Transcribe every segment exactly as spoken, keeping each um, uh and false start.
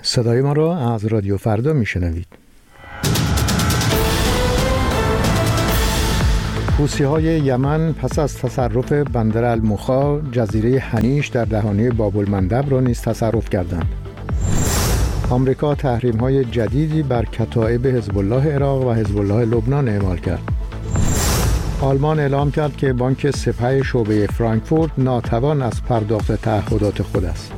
صدای ما را از رادیو فردا میشنوید. حوثی‌های یمن پس از تصرف بندر المخا جزیره هنیش در دهانه باب المندب را نیز تصرف کردند. آمریکا تحریم‌های جدیدی بر کتایب حزب الله عراق و حزب الله لبنان اعمال کرد. آلمان اعلام کرد که بانک سپه شعبه فرانکفورت ناتوان از پرداخت تعهدات خود است.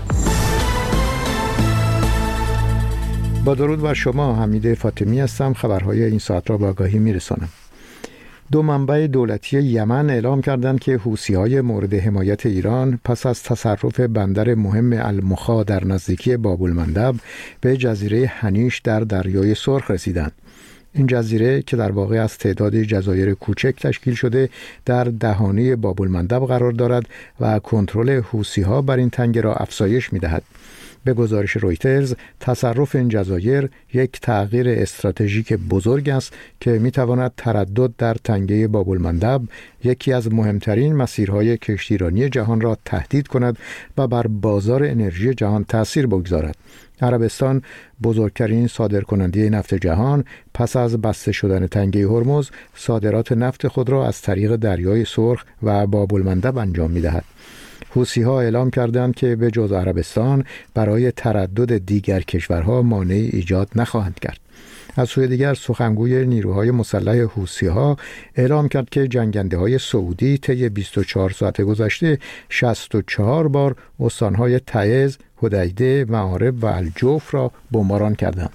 با درود بر شما، حمید فاطمی هستم. خبرهای این ساعت را به آگاهی می‌رسانم. دو منبع دولتی یمن اعلام کردند که حوثی‌های مورد حمایت ایران پس از تصرف بندر مهم المخا در نزدیکی باب المندب به جزیره هنیش در دریای سرخ رسیدند. این جزیره که در واقع از تعداد جزایر کوچک تشکیل شده در دهانه باب المندب قرار دارد و کنترل حوثی‌ها بر این تنگه را افزایش می‌دهد. به گزارش رویترز، تصرف این جزایر یک تغییر استراتژیک بزرگ است که می‌تواند تردد در تنگه باب المندب، یکی از مهمترین مسیرهای کشتیرانی جهان را تهدید کند و بر بازار انرژی جهان تأثیر بگذارد. عربستان، بزرگترین صادرکننده نفت جهان، پس از بسته شدن تنگه هرمز، صادرات نفت خود را از طریق دریای سرخ و باب المندب انجام می‌دهد. حوثی‌ها اعلام کردند که به جز عربستان برای تردد دیگر کشورها مانعی ایجاد نخواهند کرد. از سوی دیگر، سخنگوی نیروهای مسلح حوثی‌ها اعلام کرد که جنگنده‌های سعودی طی بیست و چهار ساعت گذشته شصت و چهار بار استان‌های تعز، حدیده، معارب و الجوف را بمباران کردند.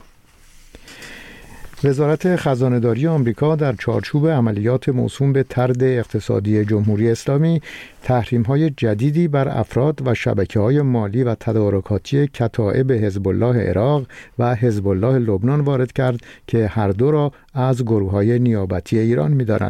وزارت خزانه‌داری آمریکا در چارچوب عملیات موسوم به طرد اقتصادی جمهوری اسلامی تحریم‌های جدیدی بر افراد و شبکه‌های مالی و تدارکاتی کتایب حزب الله عراق و حزب الله لبنان وارد کرد که هر دو را از گروه‌های نیابتی ایران می‌دانند.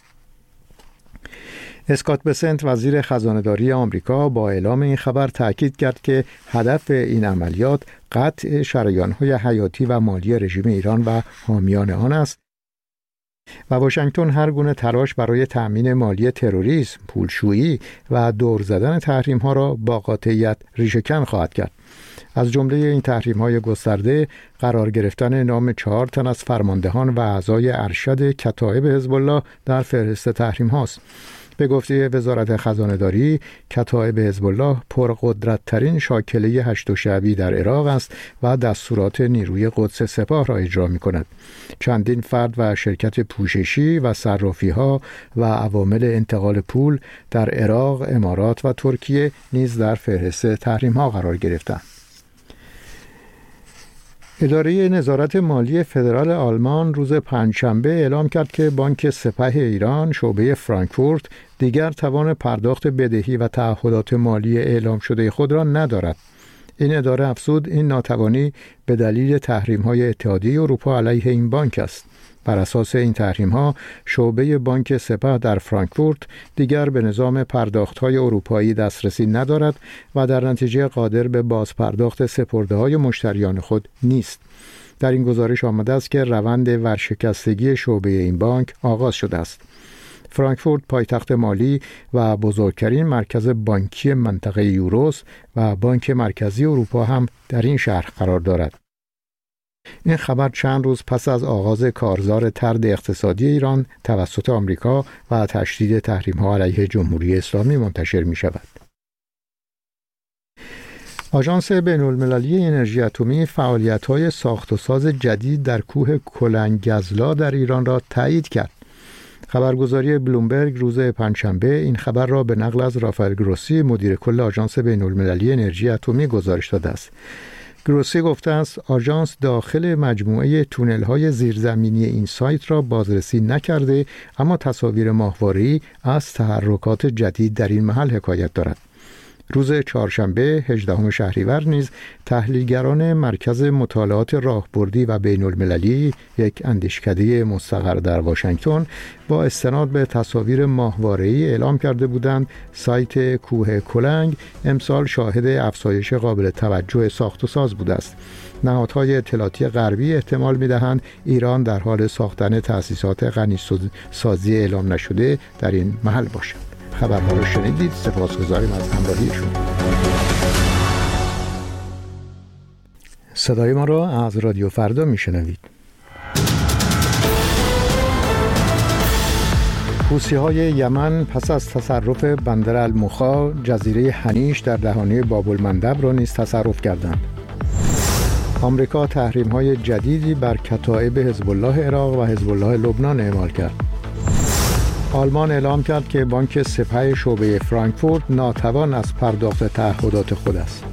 اسکات بسنت، وزیر خزانه‌داری آمریکا، با اعلام این خبر تأکید کرد که هدف این عملیات قطع شریان‌های حیاتی و مالی رژیم ایران و حامیان آن است و واشنگتن هر گونه تلاش برای تأمین مالی تروریسم، پولشویی و دور زدن تحریم‌ها را با قاطعیت ریشه‌کن خواهد کرد. از جمله این تحریم‌های گسترده قرار گرفتن نام چهار تن از فرماندهان و اعضای ارشد کتایب حزب الله در فهرست تحریم‌هاست. به گفته وزارت خزانه‌داری، کتایب حزب الله پرقدرت‌ترین شاکله هشت شعبی در عراق است و دستورات نیروی قدس سپاه را اجرا می‌کند. چندین فرد و شرکت پوششی و صرافی‌ها و عوامل انتقال پول در عراق، امارات و ترکیه نیز در فهرست تحریم‌ها قرار گرفتند. اداره نظارت مالی فدرال آلمان روز پنجشنبه اعلام کرد که بانک سپه ایران شعبه فرانکفورت دیگر توان پرداخت بدهی و تعهدات مالی اعلام شده خود را ندارد. این اداره افزود این ناتوانی به دلیل تحریم‌های اتحادیه اروپا علیه این بانک است. بر اساس این تحریم‌ها، شعبه بانک سپه در فرانکفورت دیگر به نظام پرداخت‌های اروپایی دسترسی ندارد و در نتیجه قادر به بازپرداخت سپرده‌های مشتریان خود نیست. در این گزارش آمده است که روند ورشکستگی شعبه این بانک آغاز شده است. فرانکفورت پایتخت مالی و بزرگترین مرکز بانکی منطقه یوروس و بانک مرکزی اروپا هم در این شهر قرار دارد. این خبر چند روز پس از آغاز کارزار طرد اقتصادی ایران توسط آمریکا و تشدید تحریم‌ها علیه جمهوری اسلامی منتشر می شود. آژانس بین‌المللی انرژی اتمی فعالیت‌های ساخت و ساز جدید در کوه کلنگزلا در ایران را تایید کرد. خبرگزاری بلومبرگ روز پنجشنبه این خبر را به نقل از رافائل گروسی، مدیر کل آژانس بین‌المللی انرژی اتمی گزارش داده است. گروسی گفته است آژانس داخل مجموعه تونل‌های زیرزمینی این سایت را بازرسی نکرده، اما تصاویر ماهواره‌ای از تحرکات جدید در این محل حکایت دارد. روز چهارشنبه هجدهم شهریور نیز تحلیلگران مرکز مطالعات راهبردی و بین‌المللی، یک اندیشکده مستقر در واشنگتن، با استناد به تصاویر ماهواره‌ای اعلام کرده بودند سایت کوه کلنگ امسال شاهد افزایش قابل توجه ساخت و ساز بوده است. نهادهای اطلاعاتی غربی احتمال می‌دهند ایران در حال ساختن تأسیسات غنیسازی اعلام نشده در این محل باشد. خبرها رو شنیدید. سپاسگزاریم از همراهی شما. صدای ما را از رادیو فردا میشنوید. حوثی‌های یمن پس از تصرف بندر المخا جزیره هنیش در دهانه باب المندب را نیز تصرف کردند. آمریکا تحریم‌های جدیدی بر کتایب حزب الله عراق و حزب الله لبنان اعمال کرد. آلمان اعلام کرد که بانک سپه شعبه فرانکفورت ناتوان از پرداخت تعهدات خود است.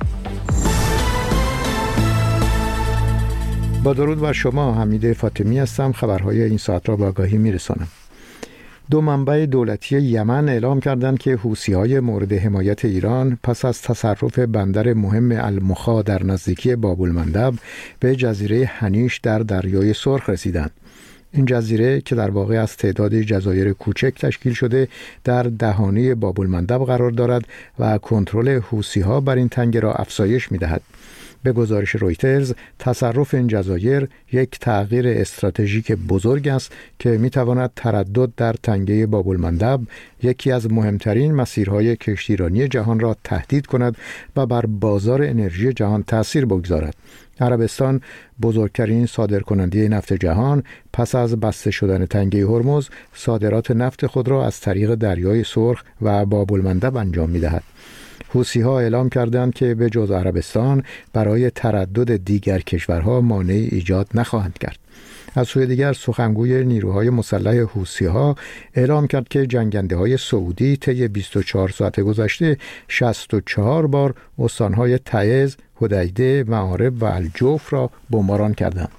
با درود بر شما، حمید فاطمی هستم. خبرهای این ساعت را به آگاهی میرسانم. دو منبع دولتی یمن اعلام کردند که حوثی‌های مورد حمایت ایران پس از تصرف بندر مهم المخا در نزدیکی باب المندب به جزیره هنیش در دریای سرخ رسیدند. این جزیره که در واقع از تعداد جزایر کوچک تشکیل شده در دهانه باب المندب قرار دارد و کنترل حوثی‌ها بر این تنگه را افزایش می‌دهد. به گزارش رویترز، تصرف این جزایر یک تغییر استراتژیک بزرگ است که می‌تواند تردد در تنگه باب المندب، یکی از مهمترین مسیرهای کشتیرانی جهان را تهدید کند و بر بازار انرژی جهان تأثیر بگذارد. عربستان، بزرگترین صادرکننده نفت جهان، پس از بسته شدن تنگه هرمز، صادرات نفت خود را از طریق دریای سرخ و باب المندب انجام می‌دهد. حوثی‌ها اعلام کردند که به جز عربستان برای تردد دیگر کشورها مانعی ایجاد نخواهند کرد. از سوی دیگر سخنگوی نیروهای مسلح حوثی‌ها اعلام کرد که جنگنده‌های سعودی طی بیست و چهار ساعت گذشته شصت و چهار بار استان‌های تعز، حدیده، معارب و الجوف را بمباران کردند.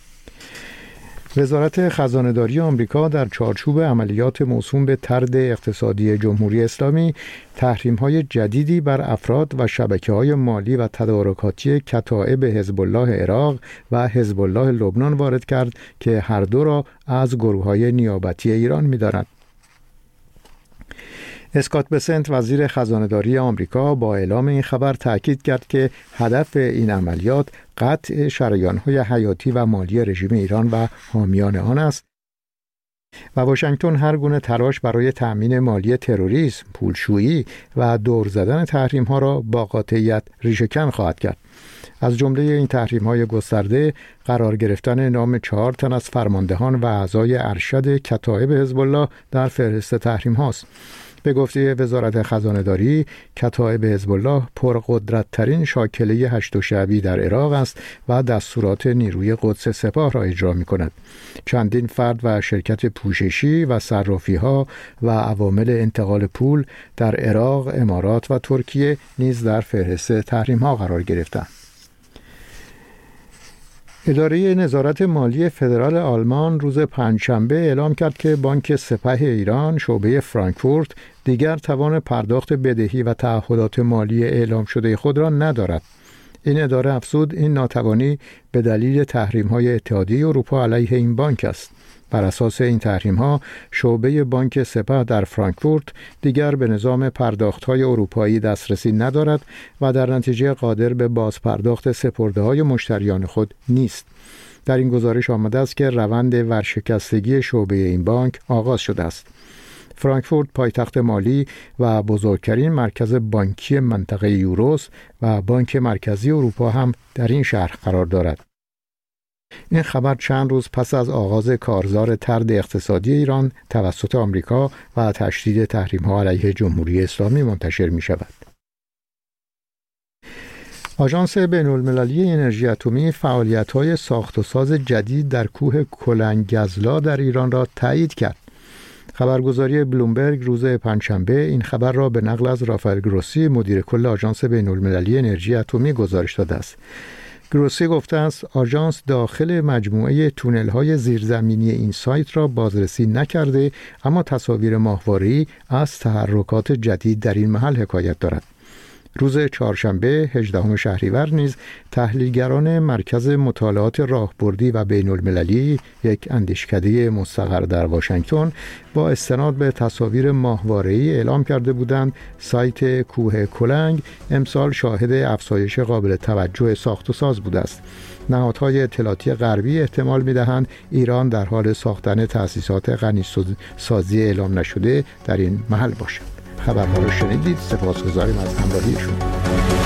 وزارت خزانه‌داری آمریکا در چارچوب عملیات موسوم به طرد اقتصادی جمهوری اسلامی تحریم‌های جدیدی بر افراد و شبکه‌های مالی و تدارکاتی کتایب حزب الله عراق و حزب الله لبنان وارد کرد که هر دو را از گروه‌های نیابتی ایران می‌دانند. اسکات بسنت، وزیر خزانه‌داری آمریکا، با اعلام این خبر تأکید کرد که هدف این عملیات قطع شریان‌های حیاتی و مالی رژیم ایران و حامیان آن است و واشنگتن هر گونه تلاش برای تأمین مالی تروریسم، پولشویی و دور زدن تحریم‌ها را با قاطعیت ریشه‌کن خواهد کرد. از جمله این تحریم‌های گسترده قرار گرفتن نام چهار تن از فرماندهان و اعضای ارشد کتایب حزب الله در فهرست تحریم‌هاست. به گفته وزارت خزانه‌داری، کتایب حزب الله پرقدرت‌ترین شاکله هشت شعبی در عراق است و دستورات نیروی قدس سپاه را اجرا می‌کند. چندین فرد و شرکت پوششی و صرافی‌ها و عوامل انتقال پول در عراق، امارات و ترکیه نیز در فهرست تحریم‌ها قرار گرفتند. اداره نظارت مالی فدرال آلمان روز پنجشنبه اعلام کرد که بانک سپه ایران شعبه فرانکفورت دیگر توان پرداخت بدهی و تعهدات مالی اعلام شده خود را ندارد. این اداره افزود این ناتوانی به دلیل تحریم‌های اتحادیه اروپا علیه این بانک است. بر اساس این تحریم‌ها، شعبه بانک سپه در فرانکفورت دیگر به نظام پرداخت‌های اروپایی دسترسی ندارد و در نتیجه قادر به بازپرداخت سپرده‌های مشتریان خود نیست. در این گزارش آمده است که روند ورشکستگی شعبه این بانک آغاز شده است. فرانکفورت پایتخت مالی و بزرگترین مرکز بانکی منطقه یوروس و بانک مرکزی اروپا هم در این شهر قرار دارد. این خبر چند روز پس از آغاز کارزار طرد اقتصادی ایران توسط آمریکا و تشدید تحریم‌ها علیه جمهوری اسلامی منتشر می شود. آژانس بین‌المللی انرژی اتمی فعالیت‌های ساخت و ساز جدید در کوه کلنگزلا در ایران را تایید کرد. خبرگزاری بلومبرگ روز پنجشنبه این خبر را به نقل از رافائل گروسی، مدیر کل آژانس بین‌المللی انرژی اتمی گزارش داده است. گروسی گفته است آژانس داخل مجموعه تونل‌های زیرزمینی این سایت را بازرسی نکرده، اما تصاویر ماهواره‌ای از تحرکات جدید در این محل حکایت دارد. روز چهارشنبه هجدهم شهریور نیز تحلیلگران مرکز مطالعات راهبردی و بین‌المللی، یک اندیشکده مستقر در واشنگتن، با استناد به تصاویر ماهواره‌ای اعلام کرده بودند سایت کوه کلنگ امسال شاهد افزایش قابل توجه ساخت و ساز بوده است. نهادهای اطلاعاتی غربی احتمال می‌دهند ایران در حال ساختن تأسیسات غنیسازی اعلام نشده در این محل باشد. خبرها را شنیدید. سپاسگزاریم از همراهی شما.